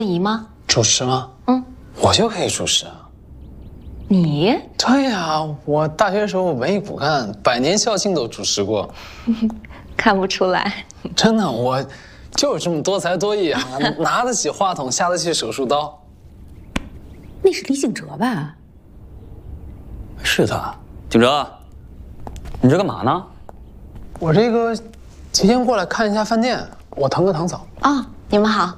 仪吗？ 主持吗？我就可以主持啊。 你？ 对呀，我大学时候文艺骨干，百年校庆都主持过。 看不出来。 真的，我就是这么多才多艺啊，拿得起话筒，下得起手术刀。 那是李景哲吧？ 是他，景哲，你这干嘛呢？ 我这个提前过来看一下饭店，我腾个堂嫂。 啊，你们好。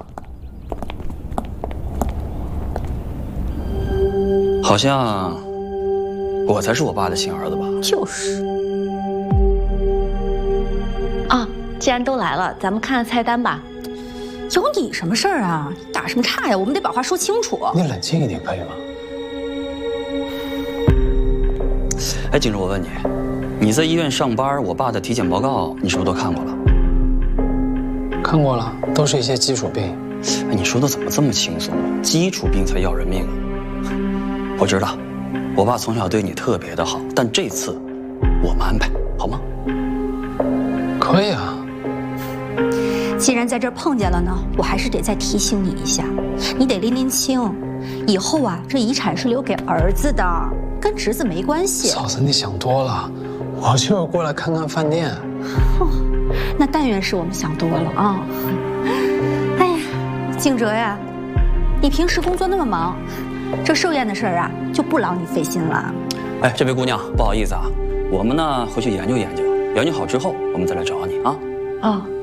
好像我才是我爸的亲儿子吧？ 就是。 啊，既然都来了，咱们看看菜单吧。 有你什么事儿啊？你打什么岔呀？我们得把话说清楚。 你冷静一点可以吗？ 哎，景哲，我问你，你在医院上班，我爸的体检报告你是不是都看过了？ 看过了，都是一些基础病。 哎，你说的怎么这么轻松？基础病才要人命啊！我知道，我爸从小对你特别的好，但这次我们安排好吗？ 可以啊。 既然在这儿碰见了呢，我还是得再提醒你一下，你得拎拎清，以后啊，这遗产是留给儿子的，跟侄子没关系。 嫂子，你想多了，我就是过来看看饭店。 哦，那但愿是我们想多了啊。哎呀，景哲呀，你平时工作那么忙，这寿宴的事儿啊，就不劳你费心了。 哎，这位姑娘，不好意思啊，我们呢回去研究研究，研究好之后我们再来找你啊。 哦。